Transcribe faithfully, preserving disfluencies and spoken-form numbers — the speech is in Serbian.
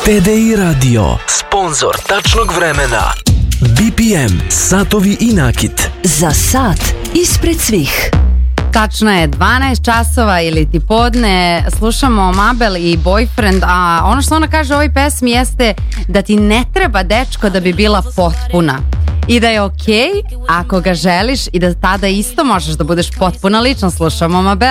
T D I Radio, sponzor tačnog vremena. B P M, satovi i nakit. Za sat ispred svih. Tačno je dvanaest časova ili ti podne, slušamo Mabel i Boyfriend, a ono što ona kaže u ovoj pesmi jeste da ti ne treba dečko da bi bila potpuna i da je okej ako ga želiš i da tada isto možeš da budeš potpuna ličnost. Slušamo Mabel.